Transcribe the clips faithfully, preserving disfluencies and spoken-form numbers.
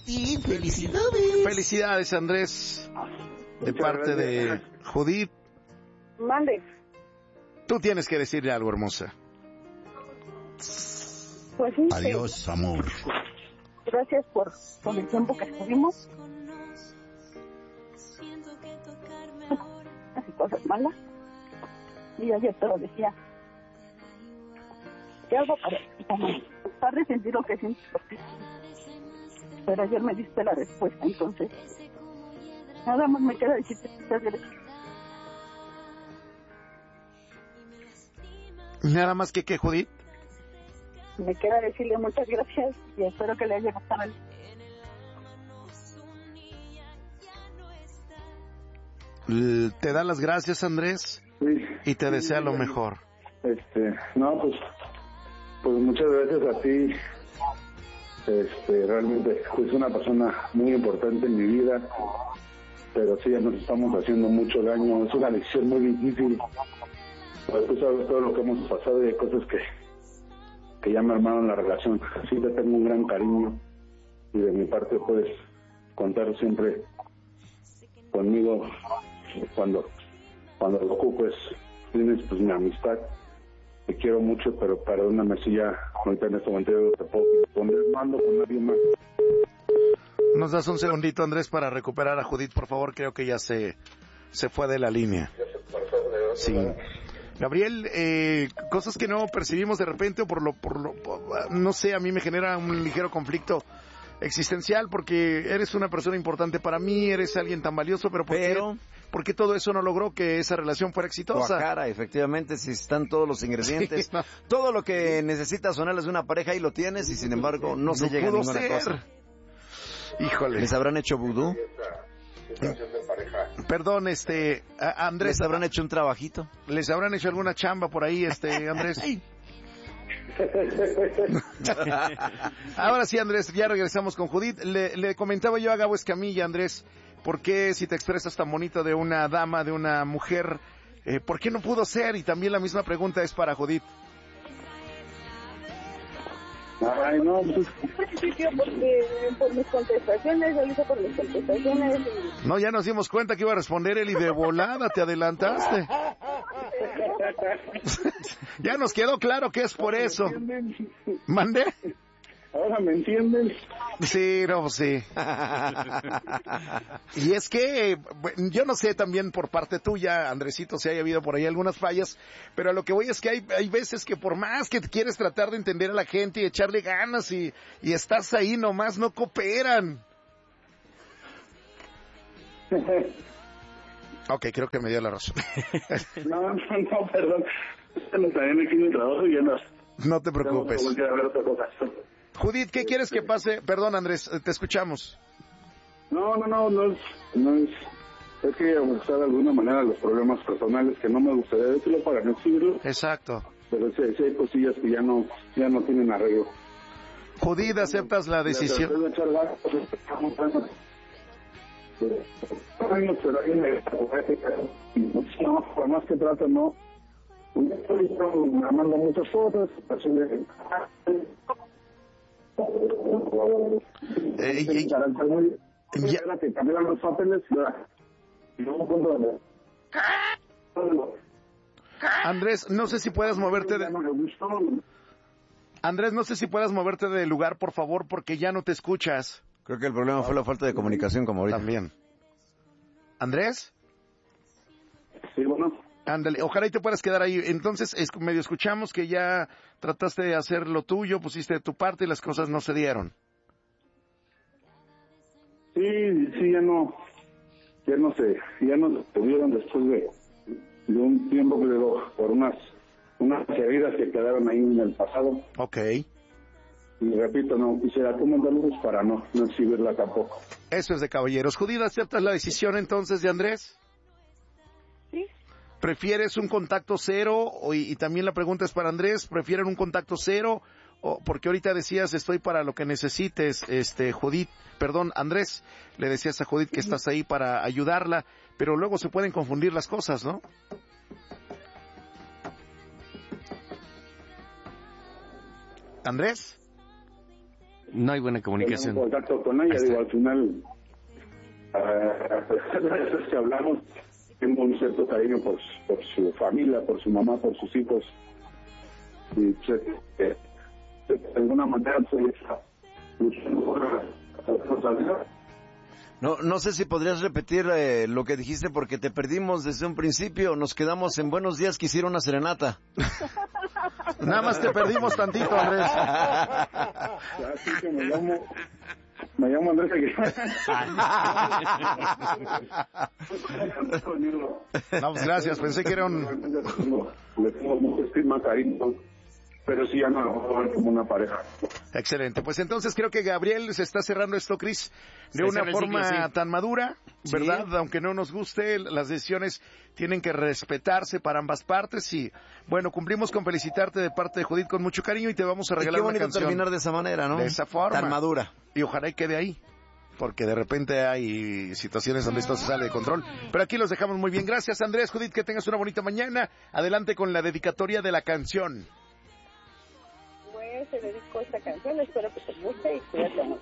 ti. Felicidades. Felicidades, Andrés, de Muchas parte gracias. de Judith. Mande. Tú tienes que decirle algo, hermosa. Pues sí. Adiós, amor. Gracias por, por el tiempo que estuvimos. Hace cosas malas. Y ayer te lo decía. ¿Qué hago para, para, para resentir lo que siento? Porque... Pero ayer me diste la respuesta, entonces. Nada más me queda decirte muchas gracias. Nada más que que, Judith. Me queda decirle muchas gracias y espero que le haya gustado el... L- Te da las gracias, Andrés, Sí. y te Sí, desea lo sí. mejor. Este, no, pues, pues muchas gracias a ti. Este, realmente es una persona muy importante en mi vida, pero sí, ya nos estamos haciendo mucho daño. Es una lección muy difícil. Pues tú sabes todo lo que hemos pasado y hay cosas que, que ya me armaron la relación. Sí, te tengo un gran cariño y de mi parte puedes contar siempre conmigo cuando cuando lo ocupes. Tienes pues mi amistad, te quiero mucho, pero perdóname si ya ahorita en este momento yo te puedo responder, mando con nadie más. Nos das un segundito, Andrés, para recuperar a Judith, por favor. Creo que ya se se fue de la línea. Sí. Gabriel, eh, cosas que no percibimos de repente o por lo, por lo, por- no sé, a mí me genera un ligero conflicto existencial porque eres una persona importante para mí, eres alguien tan valioso, pero ¿por, Pero- qué, ¿por qué todo eso no logró que esa relación fuera exitosa? Guajara, efectivamente, si están todos los ingredientes, Sí, no. todo lo que necesitas sonarles de una pareja ahí lo tienes y sin embargo no se llega a pudo ninguna ser. cosa. Híjole. ¿Les habrán hecho vudú? Perdón, este, a- Andrés, ¿Les habrán hecho un trabajito? ¿les habrán hecho alguna chamba por ahí, este, Andrés? Ahora sí, Andrés, ya regresamos con Judith. Le, le comentaba yo a Gabo Escamilla, Andrés, ¿por qué si te expresas tan bonito de una dama, de una mujer, eh, por qué no pudo ser? Y también la misma pregunta es para Judith. Ay, no, pues, En principio porque por mis contestaciones, lo hice por mis contestaciones. Y... No, ya nos dimos cuenta que iba a responder él y de volada te adelantaste. Ya nos quedó claro que es por eso. ¿Mandé? ahora me entienden. Sí, no, sí. Y es que, bueno, yo no sé también por parte tuya, Andresito, si haya habido por ahí algunas fallas, pero a lo que voy es que hay, hay veces que por más que quieres tratar de entender a la gente y echarle ganas y, y estás ahí nomás, no cooperan. Ok, creo que me dio la razón. No, no, no, perdón. Estamos también aquí en el trabajo y ya nos... No te preocupes. Tengo que volver a ver otra cosa. Judith, ¿qué quieres que pase? Perdón, Andrés, te escuchamos. No, no, no, no es... No es... Es que abusar de alguna manera los problemas personales que no me gustaría decirlo para no exhibirlo, Exacto. pero sí, sí hay cosillas que ya no, ya no tienen arreglo. Judith, ¿aceptas la decisión? Le traté de echar ganas, pues, estamos dando- Pero años, pero ahí me- no, por más que trato, no. Estoy armando muchas cosas, así de... Eh, y- y- carácter muy... Ya- Era que cambiaron los papeles y luego un punto donde... Andrés, no sé si puedas moverte de... Ya no me gustó. Andrés, no sé si puedas moverte del lugar, por favor, porque ya no te escuchas. Creo que el problema fue la falta de comunicación como ahorita. También. ¿Andrés? Sí, bueno. Ándale, ojalá y te puedas quedar ahí. Entonces, es, medio escuchamos que ya trataste de hacer lo tuyo, pusiste de tu parte y las cosas no se dieron. Sí, sí, ya no, ya no sé, ya no se tuvieron después de, de un tiempo que luego por unas, unas heridas que quedaron ahí en el pasado. Ok. Y repito, no quisiera comentarlos para no, no exhibirla tampoco. Eso es de caballeros. Judith, ¿aceptas la decisión entonces de Andrés? Sí. ¿Prefieres un contacto cero? O, y, y también la pregunta es para Andrés, ¿prefieren un contacto cero? O, porque ahorita decías, estoy para lo que necesites, este, Judith, perdón, Andrés, le decías a Judith que estás ahí para ayudarla, pero luego se pueden confundir las cosas, ¿no? ¿Andrés? No hay buena comunicación. Tengo contacto con ella, digo, al final, a pesar de las veces que hablamos, tengo un cierto cariño por, por su familia, por su mamá, por sus hijos. Y sé que de alguna manera soy esa No, no sé si podrías repetir eh, lo que dijiste porque te perdimos desde un principio. Nos quedamos en Buenos Días, quisiera una serenata. Nada más te perdimos tantito, Andrés. Así que me llamo, me llamo Andrés Aguilar. No, pues gracias, pensé que era un... Le tengo mucho estima, cariño, pero sí ya no lo puedo ver como una pareja. Excelente, pues entonces creo que Gabriel se está cerrando esto, Cris, de Se una cierra el forma ciclo, sí. tan madura, ¿verdad? Sí. Aunque no nos guste, las decisiones tienen que respetarse para ambas partes y, bueno, cumplimos con felicitarte de parte de Judith con mucho cariño y te vamos a Y regalar qué una bonito canción. terminar de esa manera, ¿no? De esa forma. Tan madura. Y ojalá y quede ahí, porque de repente hay situaciones donde esto se sale de control. Pero aquí los dejamos muy bien. Gracias, Andrés, Judith, que tengas una bonita mañana. Adelante con la dedicatoria de la canción. Pues te dedico esta canción, espero que te guste y cuídate mucho.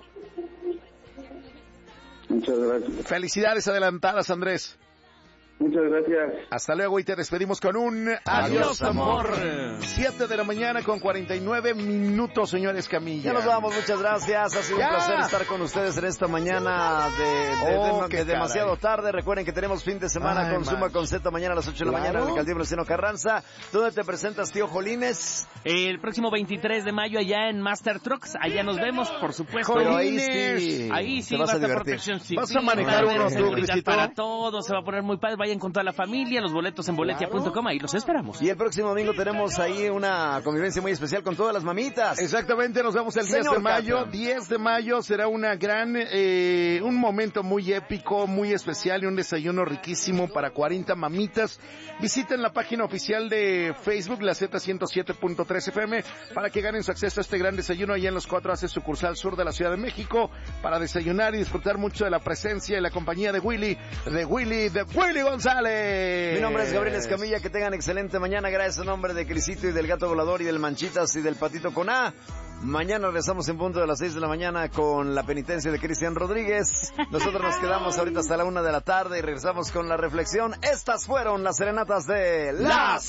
Muchas gracias. Felicidades adelantadas, Andrés. Muchas gracias. Hasta luego y te despedimos con un adiós, Adiós, amor. amor. Siete de la mañana con cuarenta y nueve minutos, señores Camilla. Ya nos vamos, muchas gracias. Ha sido Ya. un placer estar con ustedes en esta mañana de, de, Oh, de- qué de demasiado caray. tarde. Recuerden que tenemos fin de semana Ay, con Suma man. con Z mañana a las ocho de la Claro. mañana en el Caldillo Venustiano Carranza. ¿Dónde te presentas, tío Jolines? El próximo veintitrés de mayo allá en Master Trucks, allá nos vemos, por supuesto. Pero ahí Jolines. sí, Ahí sí te va vas a a estar divertir. protección civil. ¿Vas a manejar va haber uno tú, seguridad Cristito? para todos, se va a poner muy padre. Vayan con toda la familia, los boletos en boletia punto com, ahí los esperamos. Y el próximo domingo tenemos ahí una convivencia muy especial con todas las mamitas. Exactamente, nos vemos el diez Señor de mayo. Catra. diez de mayo será una gran, eh, un momento muy épico, muy especial y un desayuno riquísimo para cuarenta mamitas. Visiten la página oficial de Facebook, la Z ciento siete punto tres F M, para que ganen su acceso a este gran desayuno allá en los cuatro A C sucursal sur de la Ciudad de México, para desayunar y disfrutar mucho de la presencia y la compañía de Willy, de Willy, de Willy González. Mi nombre es Gabriel Escamilla, que tengan excelente mañana, gracias en nombre de Crisito y del Gato Volador y del Manchitas y del Patito con A. Mañana regresamos en punto de las seis de la mañana con la penitencia de Cristian Rodríguez. Nosotros nos quedamos ahorita hasta la una de la tarde y regresamos con la reflexión. Estas fueron las serenatas de las